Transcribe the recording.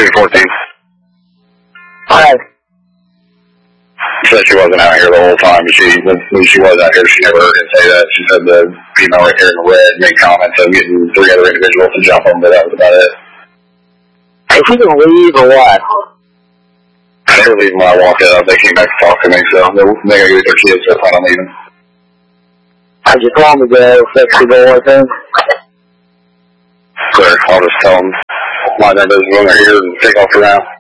214. Hi. She said she wasn't out here the whole time, but when she was out here, she never heard him say that. She said the female right here in the red made comments of getting 3 other individuals to jump them, but that was about it. Is he going to leave or what? They were leaving when I walked up. They came back to talk to me, so they're going to go get their kids, so I plan on leaving. I just want to go fix the door with him. Sure, I'll just tell them mind their business when they're here and take off around.